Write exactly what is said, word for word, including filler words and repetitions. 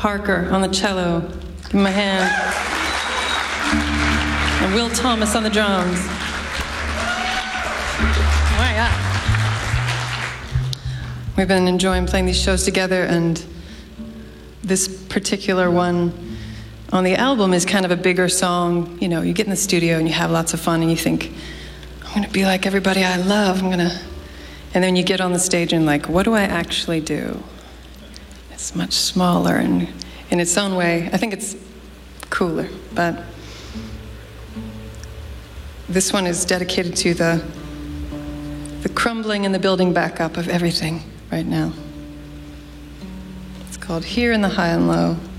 Parker on the cello. Give him a hand. And Will Thomas on the drums. Oh, yeah. We've been enjoying playing these shows together, and this particular one on the album is kind of a bigger song. You know, you get in the studio and you have lots of fun and you think, I'm gonna be like everybody I love, I'm gonna... And then you get on the stage and like, what do I actually do? It's much smaller and in its own way, I think it's cooler, but this one is dedicated to the, the crumbling and the building back up of everything right now. It's called Here in the High and Low.